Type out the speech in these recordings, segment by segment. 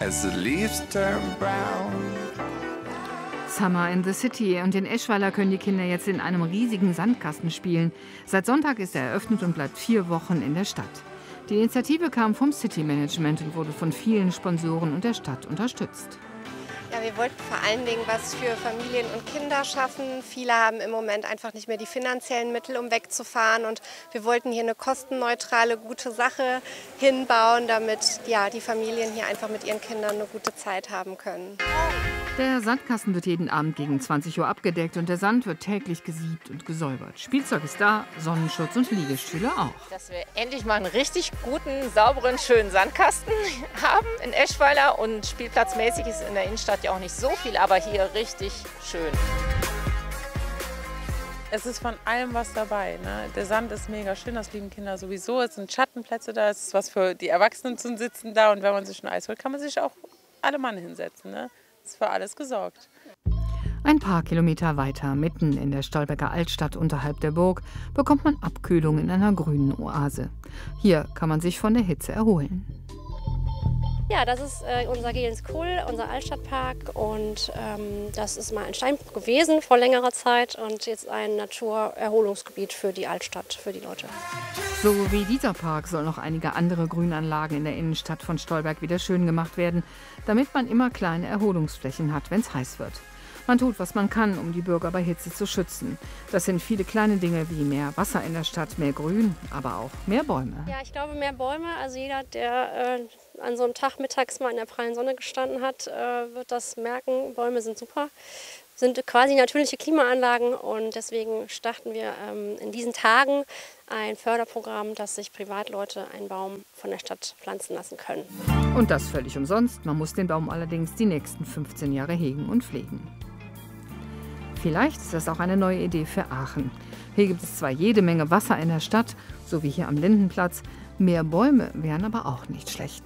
as the leaves turn brown. Summer in the City. Und in Eschweiler können die Kinder jetzt in einem riesigen Sandkasten spielen. Seit Sonntag ist er eröffnet und bleibt 4 Wochen in der Stadt. Die Initiative kam vom City Management und wurde von vielen Sponsoren und der Stadt unterstützt. Ja, wir wollten vor allen Dingen was für Familien und Kinder schaffen. Viele haben im Moment einfach nicht mehr die finanziellen Mittel, um wegzufahren. Und wir wollten hier eine kostenneutrale, gute Sache hinbauen, damit ja, die Familien hier einfach mit ihren Kindern eine gute Zeit haben können. Der Sandkasten wird jeden Abend gegen 20 Uhr abgedeckt und der Sand wird täglich gesiebt und gesäubert. Spielzeug ist da, Sonnenschutz und Liegestühle auch. Dass wir endlich mal einen richtig guten, sauberen, schönen Sandkasten haben in Eschweiler. Und spielplatzmäßig ist in der Innenstadt ja auch nicht so viel, aber hier richtig schön. Es ist von allem was dabei. Ne? Der Sand ist mega schön, das lieben Kinder sowieso. Es sind Schattenplätze da, es ist was für die Erwachsenen zum Sitzen da. Und wenn man sich ein Eis holt, kann man sich auch alle Mann hinsetzen. Ne? Ist für alles gesorgt. Ein paar Kilometer weiter, mitten in der Stolberger Altstadt unterhalb der Burg, bekommt man Abkühlung in einer grünen Oase. Hier kann man sich von der Hitze erholen. Ja, das ist unser Gehlens-Kohl, unser Altstadtpark. Und das ist mal ein Steinbruch gewesen vor längerer Zeit und jetzt ein Naturerholungsgebiet für die Altstadt, für die Leute. So wie dieser Park soll noch einige andere Grünanlagen in der Innenstadt von Stolberg wieder schön gemacht werden, damit man immer kleine Erholungsflächen hat, wenn es heiß wird. Man tut, was man kann, um die Bürger bei Hitze zu schützen. Das sind viele kleine Dinge wie mehr Wasser in der Stadt, mehr Grün, aber auch mehr Bäume. Ja, ich glaube, mehr Bäume. Also jeder, der an so einem Tag mittags mal in der prallen Sonne gestanden hat, wird das merken. Bäume sind super, sind quasi natürliche Klimaanlagen und deswegen starten wir in diesen Tagen ein Förderprogramm, dass sich Privatleute einen Baum von der Stadt pflanzen lassen können. Und das völlig umsonst. Man muss den Baum allerdings die nächsten 15 Jahre hegen und pflegen. Vielleicht ist das auch eine neue Idee für Aachen. Hier gibt es zwar jede Menge Wasser in der Stadt, so wie hier am Lindenplatz. Mehr Bäume wären aber auch nicht schlecht.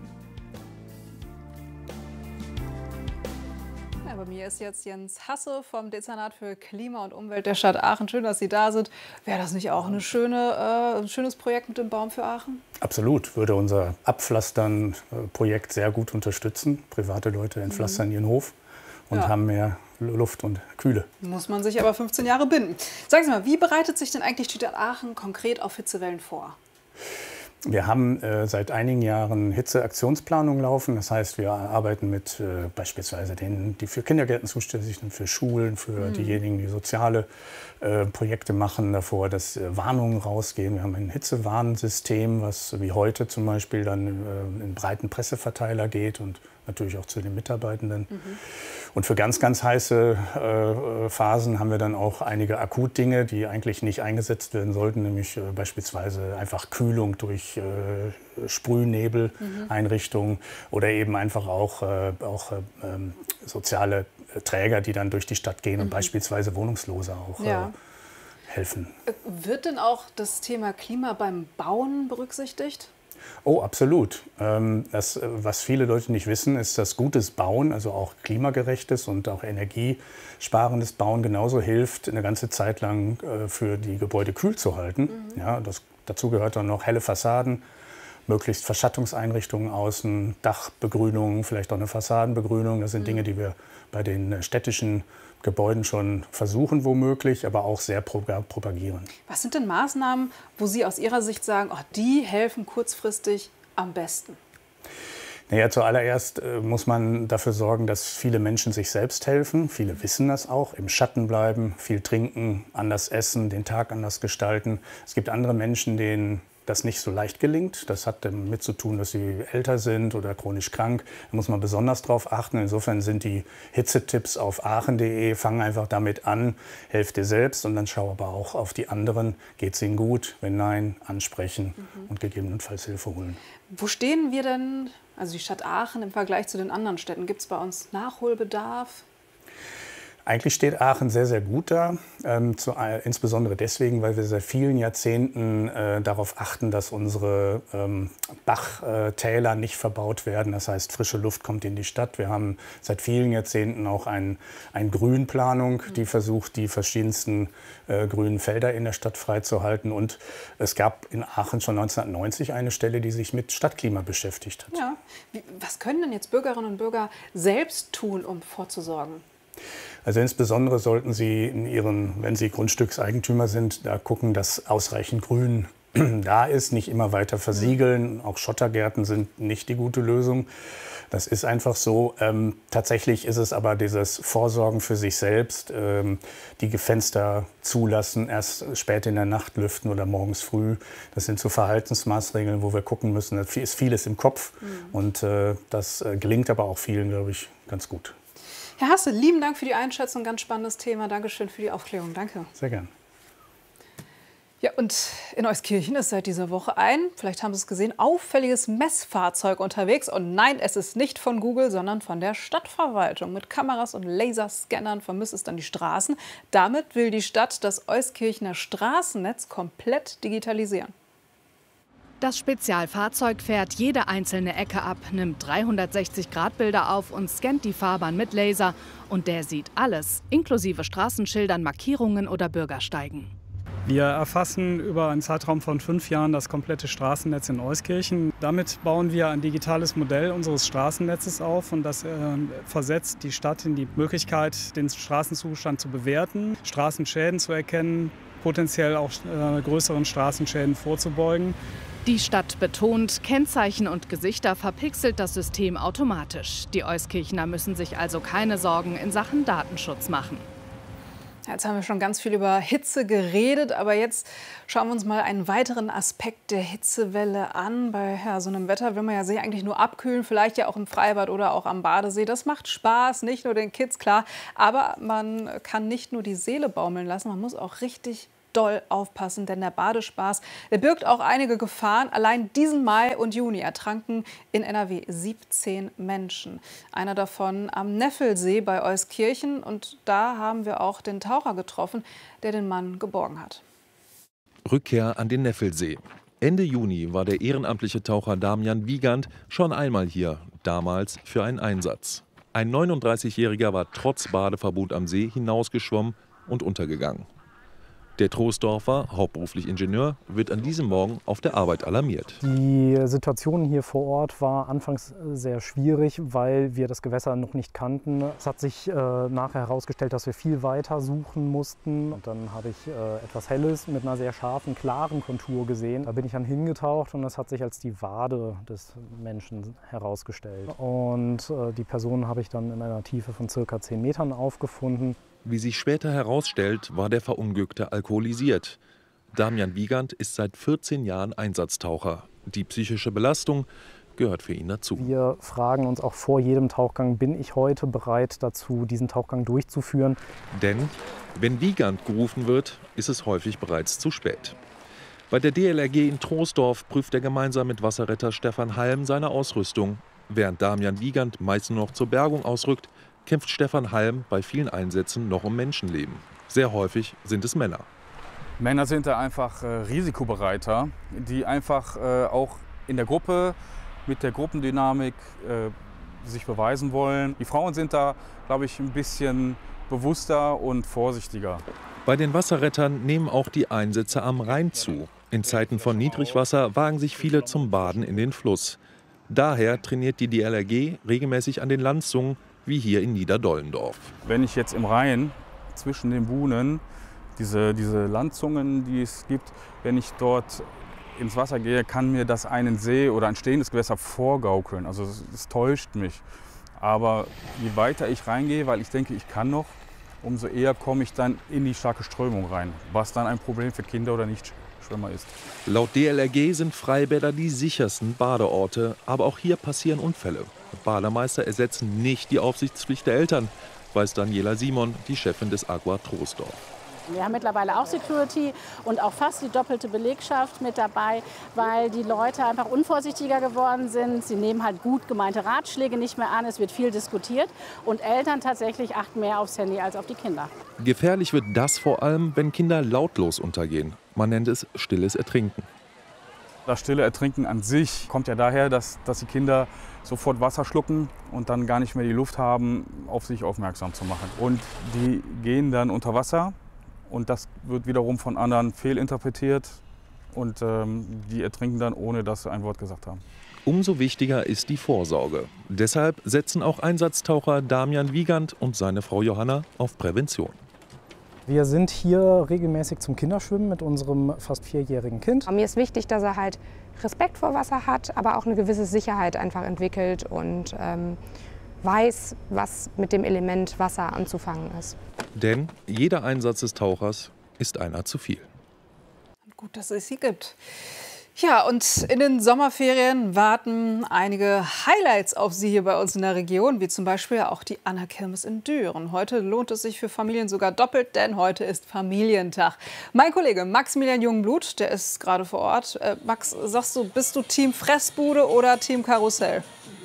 Ja, bei mir ist jetzt Jens Hasse vom Dezernat für Klima und Umwelt der Stadt Aachen. Schön, dass Sie da sind. Wäre das nicht auch ein schönes Projekt mit dem Baum für Aachen? Absolut, würde unser Abpflastern-Projekt sehr gut unterstützen. Private Leute entpflastern ihren Hof und haben mehr Luft und Kühle. Muss man sich aber 15 Jahre binden. Sagen Sie mal, wie bereitet sich denn eigentlich die Stadt Aachen konkret auf Hitzewellen vor? Wir haben seit einigen Jahren Hitzeaktionsplanung laufen. Das heißt, wir arbeiten mit beispielsweise denen, die für Kindergärten zuständig sind, für Schulen, für diejenigen, die soziale Projekte machen, davor, dass Warnungen rausgehen. Wir haben ein Hitzewarnsystem, was wie heute zum Beispiel dann in breiten Presseverteiler geht und natürlich auch zu den Mitarbeitenden. Und für ganz, ganz heiße Phasen haben wir dann auch einige Akutdinge, die eigentlich nicht eingesetzt werden sollten, nämlich beispielsweise einfach Kühlung durch Sprühnebeleinrichtungen oder eben einfach auch soziale Träger, die dann durch die Stadt gehen und beispielsweise Wohnungslose auch helfen. Wird denn auch das Thema Klima beim Bauen berücksichtigt? Oh, absolut. Was viele Leute nicht wissen, ist, dass gutes Bauen, also auch klimagerechtes und auch energiesparendes Bauen genauso hilft, eine ganze Zeit lang für die Gebäude kühl zu halten. Ja, dazu gehört dann noch helle Fassaden, möglichst Verschattungseinrichtungen außen, Dachbegrünung, vielleicht auch eine Fassadenbegrünung. Das sind Dinge, die wir bei den städtischen Gebäuden schon versuchen womöglich, aber auch sehr propagieren. Was sind denn Maßnahmen, wo Sie aus Ihrer Sicht sagen, oh, die helfen kurzfristig am besten? Naja, zuallererst muss man dafür sorgen, dass viele Menschen sich selbst helfen. Viele wissen das auch. Im Schatten bleiben, viel trinken, anders essen, den Tag anders gestalten. Es gibt andere Menschen, denen das nicht so leicht gelingt. Das hat damit zu tun, dass sie älter sind oder chronisch krank. Da muss man besonders drauf achten. Insofern sind die Hitzetipps auf aachen.de. Fang einfach damit an, helf dir selbst und dann schau aber auch auf die anderen. Geht es ihnen gut? Wenn nein, ansprechen und gegebenenfalls Hilfe holen. Wo stehen wir denn, also die Stadt Aachen im Vergleich zu den anderen Städten? Gibt es bei uns Nachholbedarf? Eigentlich steht Aachen sehr, sehr gut da, insbesondere deswegen, weil wir seit vielen Jahrzehnten darauf achten, dass unsere Bachtäler nicht verbaut werden. Das heißt, frische Luft kommt in die Stadt. Wir haben seit vielen Jahrzehnten auch eine Grünplanung, die versucht, die verschiedensten grünen Felder in der Stadt freizuhalten. Und es gab in Aachen schon 1990 eine Stelle, die sich mit Stadtklima beschäftigt hat. Ja. Was können denn jetzt Bürgerinnen und Bürger selbst tun, um vorzusorgen? Also insbesondere sollten Sie wenn Sie Grundstückseigentümer sind, da gucken, dass ausreichend Grün da ist, nicht immer weiter versiegeln. Auch Schottergärten sind nicht die gute Lösung. Das ist einfach so. Tatsächlich ist es aber dieses Vorsorgen für sich selbst, die Fenster zulassen, erst spät in der Nacht lüften oder morgens früh. Das sind so Verhaltensmaßregeln, wo wir gucken müssen. Da ist vieles im Kopf und das gelingt aber auch vielen, glaube ich, ganz gut. Herr Hasse, lieben Dank für die Einschätzung. Ganz spannendes Thema. Dankeschön für die Aufklärung. Danke. Sehr gern. Ja, und in Euskirchen ist seit dieser Woche vielleicht haben Sie es gesehen, auffälliges Messfahrzeug unterwegs. Und nein, es ist nicht von Google, sondern von der Stadtverwaltung. Mit Kameras und Laserscannern vermisst es dann die Straßen. Damit will die Stadt das Euskirchener Straßennetz komplett digitalisieren. Das Spezialfahrzeug fährt jede einzelne Ecke ab, nimmt 360-Grad-Bilder auf und scannt die Fahrbahn mit Laser. Und der sieht alles, inklusive Straßenschildern, Markierungen oder Bürgersteigen. Wir erfassen über einen Zeitraum von 5 Jahren das komplette Straßennetz in Euskirchen. Damit bauen wir ein digitales Modell unseres Straßennetzes auf und das versetzt die Stadt in die Möglichkeit, den Straßenzustand zu bewerten, Straßenschäden zu erkennen, potenziell auch größeren Straßenschäden vorzubeugen. Die Stadt betont, Kennzeichen und Gesichter verpixelt das System automatisch. Die Euskirchener müssen sich also keine Sorgen in Sachen Datenschutz machen. Jetzt haben wir schon ganz viel über Hitze geredet, aber jetzt schauen wir uns mal einen weiteren Aspekt der Hitzewelle an. Bei so einem Wetter will man ja sich eigentlich nur abkühlen, vielleicht ja auch im Freibad oder auch am Badesee. Das macht Spaß, nicht nur den Kids, klar. Aber man kann nicht nur die Seele baumeln lassen, man muss auch richtig doll aufpassen, denn der Badespaß, der birgt auch einige Gefahren. Allein diesen Mai und Juni ertranken in NRW 17 Menschen. Einer davon am Neffelsee bei Euskirchen. Und da haben wir auch den Taucher getroffen, der den Mann geborgen hat. Rückkehr an den Neffelsee. Ende Juni war der ehrenamtliche Taucher Damian Wiegand schon einmal hier, damals für einen Einsatz. Ein 39-Jähriger war trotz Badeverbot am See hinausgeschwommen und untergegangen. Der Troisdorfer, hauptberuflich Ingenieur, wird an diesem Morgen auf der Arbeit alarmiert. Die Situation hier vor Ort war anfangs sehr schwierig, weil wir das Gewässer noch nicht kannten. Es hat sich nachher herausgestellt, dass wir viel weiter suchen mussten. Und dann habe ich etwas Helles mit einer sehr scharfen, klaren Kontur gesehen. Da bin ich dann hingetaucht und das hat sich als die Wade des Menschen herausgestellt. Und die Person habe ich dann in einer Tiefe von ca. 10 Metern aufgefunden. Wie sich später herausstellt, war der Verunglückte alkoholisiert. Damian Wiegand ist seit 14 Jahren Einsatztaucher. Die psychische Belastung gehört für ihn dazu. Wir fragen uns auch vor jedem Tauchgang, bin ich heute bereit dazu, diesen Tauchgang durchzuführen? Denn wenn Wiegand gerufen wird, ist es häufig bereits zu spät. Bei der DLRG in Troisdorf prüft er gemeinsam mit Wasserretter Stefan Halm seine Ausrüstung. Während Damian Wiegand meist nur noch zur Bergung ausrückt, kämpft Stefan Halm bei vielen Einsätzen noch um Menschenleben. Sehr häufig sind es Männer. Männer sind da einfach risikobereiter, die einfach auch in der Gruppe mit der Gruppendynamik sich beweisen wollen. Die Frauen sind da, glaube ich, ein bisschen bewusster und vorsichtiger. Bei den Wasserrettern nehmen auch die Einsätze am Rhein zu. In Zeiten von Niedrigwasser wagen sich viele zum Baden in den Fluss. Daher trainiert die DLRG regelmäßig an den Landzungen, wie hier in Niederdollendorf. Wenn ich jetzt im Rhein zwischen den Buhnen, diese Landzungen, die es gibt, wenn ich dort ins Wasser gehe, kann mir das einen See oder ein stehendes Gewässer vorgaukeln. Also es täuscht mich. Aber je weiter ich reingehe, weil ich denke, ich kann noch, umso eher komme ich dann in die starke Strömung rein, was dann ein Problem für Kinder oder Nichtschwimmer ist. Laut DLRG sind Freibäder die sichersten Badeorte, aber auch hier passieren Unfälle. Bademeister ersetzen nicht die Aufsichtspflicht der Eltern, weiß Daniela Simon, die Chefin des Aqua Troisdorf. Wir haben mittlerweile auch Security und auch fast die doppelte Belegschaft mit dabei, weil die Leute einfach unvorsichtiger geworden sind. Sie nehmen halt gut gemeinte Ratschläge nicht mehr an, es wird viel diskutiert und Eltern tatsächlich achten mehr aufs Handy als auf die Kinder. Gefährlich wird das vor allem, wenn Kinder lautlos untergehen. Man nennt es stilles Ertrinken. Das stille Ertrinken an sich kommt ja daher, dass die Kinder sofort Wasser schlucken und dann gar nicht mehr die Luft haben, auf sich aufmerksam zu machen. Und die gehen dann unter Wasser und das wird wiederum von anderen fehlinterpretiert und die ertrinken dann, ohne dass sie ein Wort gesagt haben. Umso wichtiger ist die Vorsorge. Deshalb setzen auch Einsatztaucher Damian Wiegand und seine Frau Johanna auf Prävention. Wir sind hier regelmäßig zum Kinderschwimmen mit unserem fast 4-jährigen Kind. Mir ist wichtig, dass er halt Respekt vor Wasser hat, aber auch eine gewisse Sicherheit einfach entwickelt und weiß, was mit dem Element Wasser anzufangen ist. Denn jeder Einsatz des Tauchers ist einer zu viel. Gut, dass es sie gibt. Ja, und in den Sommerferien warten einige Highlights auf Sie hier bei uns in der Region, wie zum Beispiel auch die Anna-Kirmes in Düren. Heute lohnt es sich für Familien sogar doppelt, denn heute ist Familientag. Mein Kollege Maximilian Jungblut, der ist gerade vor Ort. Max, sagst du, bist du Team Fressbude oder Team Karussell?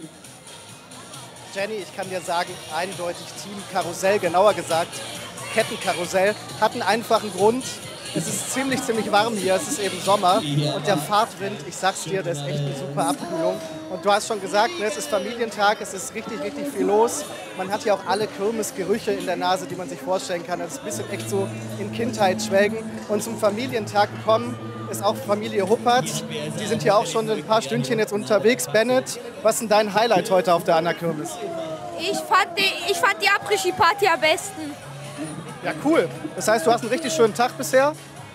Jenny, ich kann dir sagen, eindeutig Team Karussell, genauer gesagt Kettenkarussell. Hat einen einfachen Grund. Es ist ziemlich warm hier, es ist eben Sommer und der Fahrtwind, ich sag's dir, das ist echt eine super Abkühlung. Und du hast schon gesagt, es ist Familientag, es ist richtig viel los. Man hat ja auch alle Kirmesgerüche in der Nase, die man sich vorstellen kann. Das ist ein bisschen echt so in Kindheit schwelgen. Und zum Familientag gekommen ist auch Familie Huppert. Die sind ja auch schon ein paar Stündchen jetzt unterwegs. Bennett, was ist denn dein Highlight heute auf der Anna-Kirmes? Ich fand die Après-Ski-Party am besten. Ja, cool. Das heißt, du hast einen richtig schönen Tag bisher?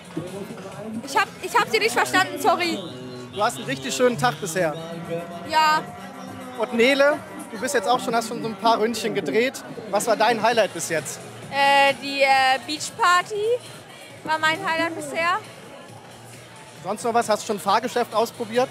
Ich hab sie nicht verstanden, sorry. Du hast einen richtig schönen Tag bisher? Ja. Und Nele, du bist jetzt auch hast schon so ein paar Ründchen gedreht. Was war dein Highlight bis jetzt? Die Beachparty war mein Highlight bisher. Sonst noch was? Hast du schon ein Fahrgeschäft ausprobiert?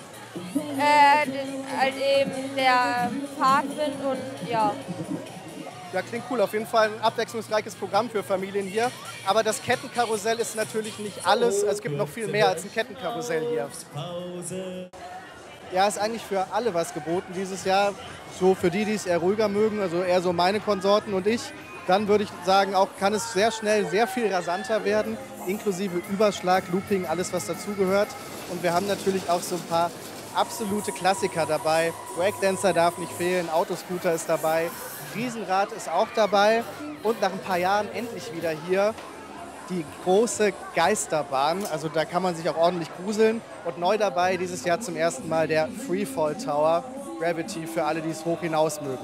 Halt eben der Fahrtwind und ja. Ja, klingt cool. Auf jeden Fall ein abwechslungsreiches Programm für Familien hier. Aber das Kettenkarussell ist natürlich nicht alles. Es gibt noch viel mehr als ein Kettenkarussell hier. Ja, ist eigentlich für alle was geboten dieses Jahr. So für die es eher ruhiger mögen, also eher so meine Konsorten und ich. Dann würde ich sagen, auch kann es sehr schnell sehr viel rasanter werden, inklusive Überschlag, Looping, alles was dazugehört. Und wir haben natürlich auch so ein paar absolute Klassiker dabei. Breakdancer darf nicht fehlen, Autoscooter ist dabei, Riesenrad ist auch dabei und nach ein paar Jahren endlich wieder hier die große Geisterbahn. Also da kann man sich auch ordentlich gruseln. Und neu dabei dieses Jahr zum ersten Mal der Freefall Tower, Gravity für alle, die es hoch hinaus mögen.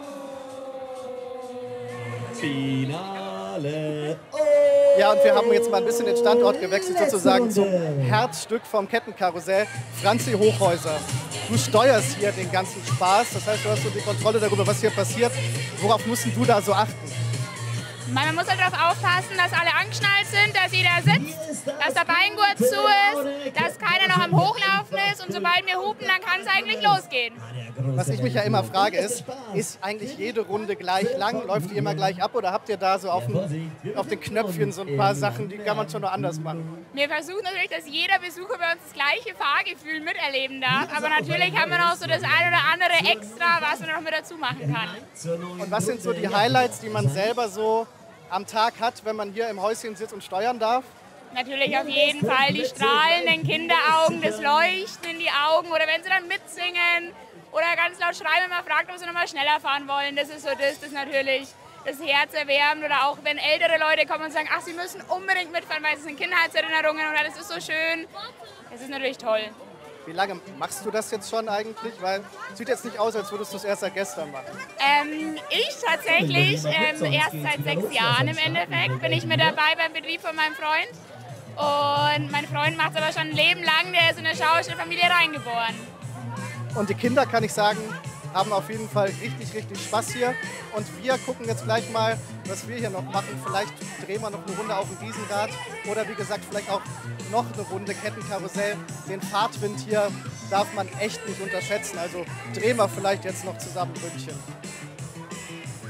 Finale. Ja, und wir haben jetzt mal ein bisschen den Standort gewechselt, sozusagen zum Herzstück vom Kettenkarussell, Franzi Hochhäuser. Du steuerst hier den ganzen Spaß, das heißt, du hast so die Kontrolle darüber, was hier passiert. Worauf musst du da so achten? Man muss halt darauf aufpassen, dass alle angeschnallt sind, dass jeder sitzt, dass der Beingurt zu ist, dass keiner noch am Hochlaufen ist und sobald wir hupen, dann kann es eigentlich losgehen. Was ich mich ja immer frage ist eigentlich jede Runde gleich lang? Läuft die immer gleich ab oder habt ihr da so auf den Knöpfchen so ein paar Sachen, die kann man schon noch anders machen? Wir versuchen natürlich, dass jeder Besucher bei uns das gleiche Fahrgefühl miterleben darf, aber natürlich haben wir noch so das ein oder andere Extra, was man noch mit dazu machen kann. Und was sind so die Highlights, die man selber so am Tag hat, wenn man hier im Häuschen sitzt und steuern darf? Natürlich auf jeden Fall die strahlenden Kinderaugen, das Leuchten in die Augen oder wenn sie dann mitsingen oder ganz laut schreien, wenn man fragt, ob sie nochmal schneller fahren wollen. Das ist so das natürlich das Herz erwärmt. Oder auch wenn ältere Leute kommen und sagen, ach, sie müssen unbedingt mitfahren, weil es sind Kindheitserinnerungen oder das ist so schön. Das ist natürlich toll. Wie lange machst du das jetzt schon eigentlich? Weil es sieht jetzt nicht aus, als würdest du es erst seit gestern machen. Ich tatsächlich erst seit 6 Jahren im Endeffekt bin ich mit dabei beim Betrieb von meinem Freund. Und mein Freund macht es aber schon ein Leben lang, der ist in eine Schauspielfamilie reingeboren. Und die Kinder, kann ich sagen, haben auf jeden Fall richtig Spaß hier. Und wir gucken jetzt gleich mal, was wir hier noch machen. Vielleicht drehen wir noch eine Runde auf dem Riesenrad oder wie gesagt, vielleicht auch noch eine Runde Kettenkarussell. Den Fahrtwind hier darf man echt nicht unterschätzen. Also drehen wir vielleicht jetzt noch zusammen ein Ründchen.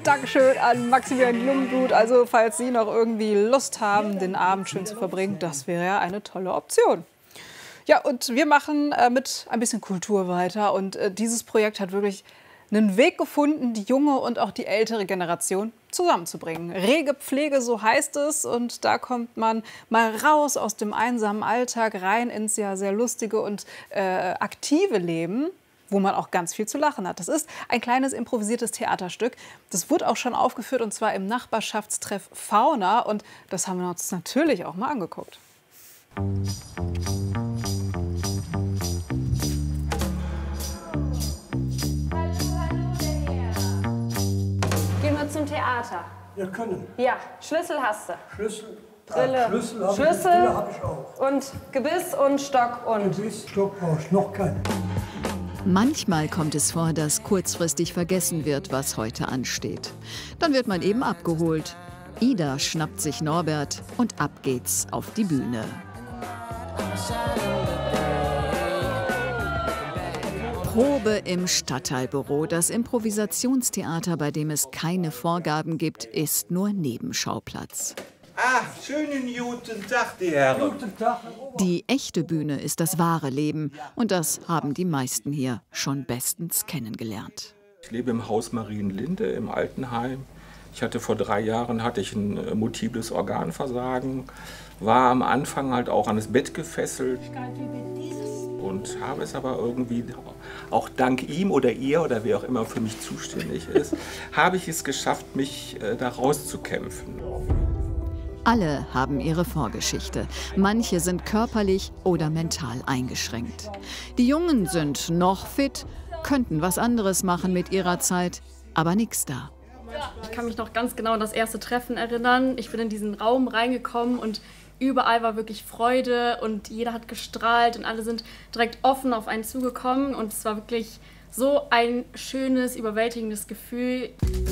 Dankeschön an Maximilian Jungblut. Also falls Sie noch irgendwie Lust haben, den Abend schön zu verbringen, das wäre ja eine tolle Option. Ja, und wir machen mit ein bisschen Kultur weiter. Und dieses Projekt hat wirklich einen Weg gefunden, die junge und auch die ältere Generation zusammenzubringen. Rege Pflege, so heißt es. Und da kommt man mal raus aus dem einsamen Alltag, rein ins ja sehr lustige und aktive Leben, wo man auch ganz viel zu lachen hat. Das ist ein kleines improvisiertes Theaterstück. Das wurde auch schon aufgeführt, und zwar im Nachbarschaftstreff Fauna. Und das haben wir uns natürlich auch mal angeguckt. Gehen wir zum Theater. Wir können. Ja, Schlüssel hast du. Schlüssel. Brille. Schlüssel habe ich auch. Und Gebiss und Stock und. Gebiss, Stock brauche ich noch keinen. Manchmal kommt es vor, dass kurzfristig vergessen wird, was heute ansteht. Dann wird man eben abgeholt. Ida schnappt sich Norbert und ab geht's auf die Bühne. Probe im Stadtteilbüro. Das Improvisationstheater, bei dem es keine Vorgaben gibt, ist nur Nebenschauplatz. Ah, schönen guten Tag, die Herren. Guten Tag. Die echte Bühne ist das wahre Leben. Und das haben die meisten hier schon bestens kennengelernt. Ich lebe im Haus Marienlinde im Altenheim. Vor 3 Jahren hatte ich ein multiples Organversagen, war am Anfang halt auch an das Bett gefesselt und habe es aber irgendwie, auch dank ihm oder ihr oder wer auch immer für mich zuständig ist, habe ich es geschafft, mich da rauszukämpfen. Alle haben ihre Vorgeschichte. Manche sind körperlich oder mental eingeschränkt. Die Jungen sind noch fit, könnten was anderes machen mit ihrer Zeit, aber nix da. Ich kann mich noch ganz genau an das erste Treffen erinnern. Ich bin in diesen Raum reingekommen und überall war wirklich Freude und jeder hat gestrahlt und alle sind direkt offen auf einen zugekommen. Und es war wirklich so ein schönes, überwältigendes Gefühl.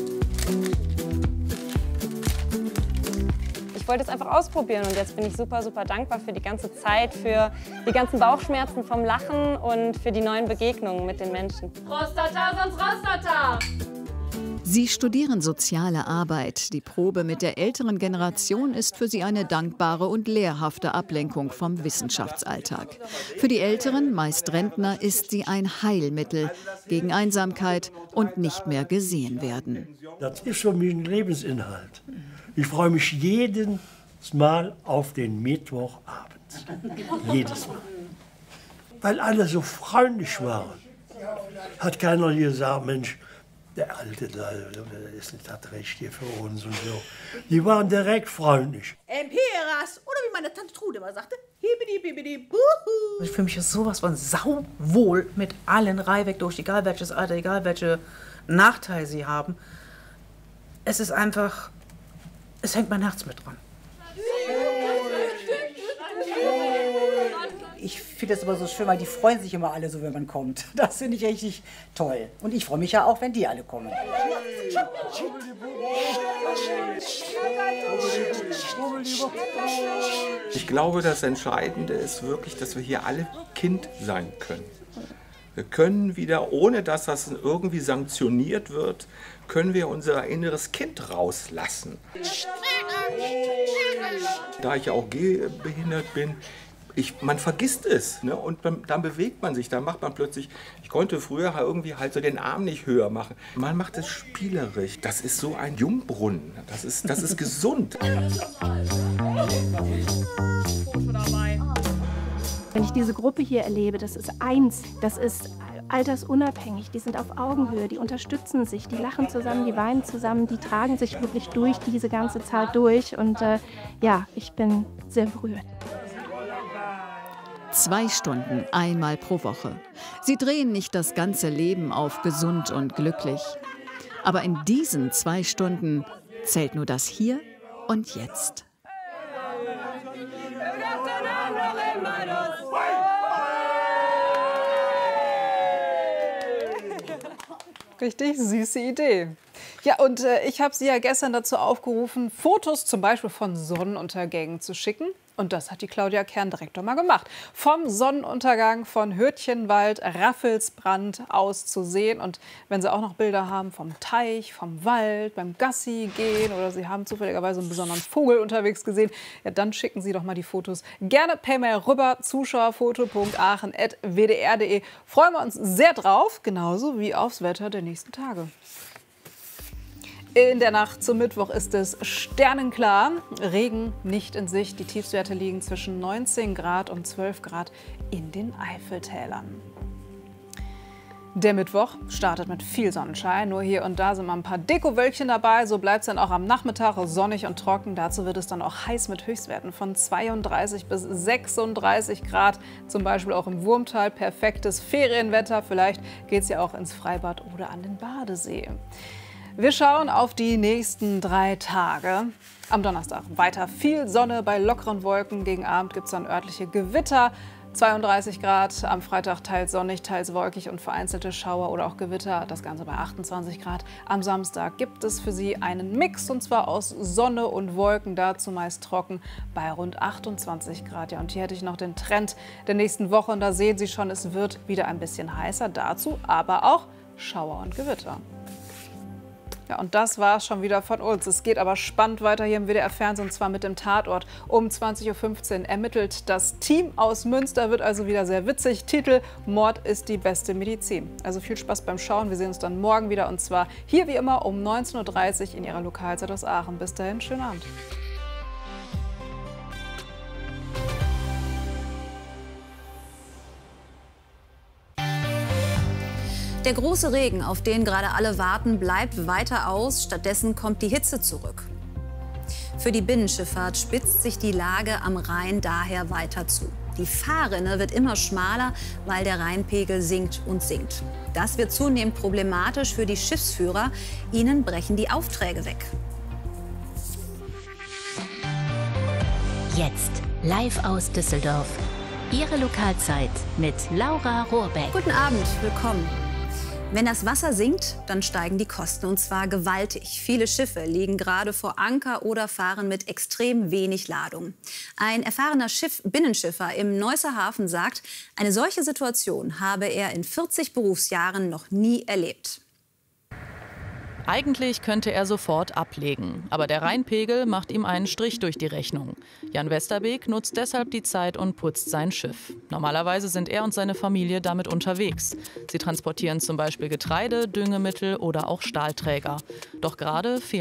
Ich wollte es einfach ausprobieren und jetzt bin ich super, super dankbar für die ganze Zeit, für die ganzen Bauchschmerzen vom Lachen und für die neuen Begegnungen mit den Menschen. Prostata, sonst Rostata! Sie studieren soziale Arbeit. Die Probe mit der älteren Generation ist für sie eine dankbare und lehrhafte Ablenkung vom Wissenschaftsalltag. Für die Älteren, meist Rentner, ist sie ein Heilmittel gegen Einsamkeit und nicht mehr gesehen werden. Das ist für mich ein Lebensinhalt. Ich freue mich jedes Mal auf den Mittwochabend. Jedes Mal. Weil alle so freundlich waren. Hat keiner gesagt, Mensch, der Alte, der ist nicht das Recht hier für uns und so. Die waren direkt freundlich. Empiras, oder wie meine Tante Trude immer sagte, hibidi bibidi buhu. Ich fühle mich sowas von sauwohl mit allen Reihweg durch, egal welches Alter, egal welche Nachteile sie haben. Es ist einfach, es hängt mein Herz mit dran. Ich finde das immer so schön, weil die freuen sich immer alle so, wenn man kommt. Das finde ich richtig toll. Und ich freue mich ja auch, wenn die alle kommen. Ich glaube, das Entscheidende ist wirklich, dass wir hier alle Kind sein können. Wir können wieder, ohne dass das irgendwie sanktioniert wird, können wir unser inneres Kind rauslassen. Da ich ja auch gehbehindert bin, man vergisst es, ne? Und dann bewegt man sich, dann macht man plötzlich, ich konnte früher irgendwie halt so den Arm nicht höher machen. Man macht es spielerisch. Das ist so ein Jungbrunnen, das ist gesund. Wenn ich diese Gruppe hier erlebe, das ist eins, das ist altersunabhängig, die sind auf Augenhöhe, die unterstützen sich, die lachen zusammen, die weinen zusammen, die tragen sich wirklich durch diese ganze Zeit durch und ja, ich bin sehr berührt. 2 Stunden, einmal pro Woche. Sie drehen nicht das ganze Leben auf gesund und glücklich. Aber in diesen 2 Stunden zählt nur das Hier und Jetzt. Richtig süße Idee. Ja, und ich habe Sie ja gestern dazu aufgerufen, Fotos zum Beispiel von Sonnenuntergängen zu schicken. Und das hat die Claudia Kern direkt mal gemacht. Vom Sonnenuntergang von Hürtchenwald, Raffelsbrand aus zu sehen. Und wenn Sie auch noch Bilder haben vom Teich, vom Wald, beim Gassi gehen oder Sie haben zufälligerweise einen besonderen Vogel unterwegs gesehen, ja, dann schicken Sie doch mal die Fotos gerne per Mail rüber. Zuschauerfoto.aachen@wdr.de. Freuen wir uns sehr drauf, genauso wie aufs Wetter der nächsten Tage. In der Nacht zum Mittwoch ist es sternenklar. Regen nicht in Sicht. Die Tiefstwerte liegen zwischen 19 Grad und 12 Grad in den Eifeltälern. Der Mittwoch startet mit viel Sonnenschein. Nur hier und da sind mal ein paar Dekowölkchen dabei. So bleibt es dann auch am Nachmittag sonnig und trocken. Dazu wird es dann auch heiß mit Höchstwerten von 32 bis 36 Grad. Zum Beispiel auch im Wurmtal. Perfektes Ferienwetter. Vielleicht geht es ja auch ins Freibad oder an den Badesee. Wir schauen auf die nächsten 3 Tage. Am Donnerstag weiter viel Sonne bei lockeren Wolken. Gegen Abend gibt es dann örtliche Gewitter. 32 Grad, am Freitag teils sonnig, teils wolkig und vereinzelte Schauer oder auch Gewitter. Das Ganze bei 28 Grad. Am Samstag gibt es für Sie einen Mix, und zwar aus Sonne und Wolken, dazu meist trocken bei rund 28 Grad. Ja, und hier hätte ich noch den Trend der nächsten Woche. Und da sehen Sie schon, es wird wieder ein bisschen heißer. Dazu aber auch Schauer und Gewitter. Ja, und das war es schon wieder von uns. Es geht aber spannend weiter hier im WDR-Fernsehen, und zwar mit dem Tatort. Um 20:15 Uhr ermittelt das Team aus Münster, wird also wieder sehr witzig. Titel: Mord ist die beste Medizin. Also viel Spaß beim Schauen. Wir sehen uns dann morgen wieder, und zwar hier wie immer um 19:30 Uhr in Ihrer Lokalzeit aus Aachen. Bis dahin, schönen Abend. Der große Regen, auf den gerade alle warten, bleibt weiter aus. Stattdessen kommt die Hitze zurück. Für die Binnenschifffahrt spitzt sich die Lage am Rhein daher weiter zu. Die Fahrrinne wird immer schmaler, weil der Rheinpegel sinkt und sinkt. Das wird zunehmend problematisch für die Schiffsführer. Ihnen brechen die Aufträge weg. Jetzt live aus Düsseldorf. Ihre Lokalzeit mit Laura Rohrbeck. Guten Abend, willkommen. Wenn das Wasser sinkt, dann steigen die Kosten, und zwar gewaltig. Viele Schiffe liegen gerade vor Anker oder fahren mit extrem wenig Ladung. Ein erfahrener Binnenschiffer im Neusser Hafen sagt, eine solche Situation habe er in 40 Berufsjahren noch nie erlebt. Eigentlich könnte er sofort ablegen, aber der Rheinpegel macht ihm einen Strich durch die Rechnung. Jan Westerbeek nutzt deshalb die Zeit und putzt sein Schiff. Normalerweise sind er und seine Familie damit unterwegs. Sie transportieren zum Beispiel Getreide, Düngemittel oder auch Stahlträger. Doch gerade fehlen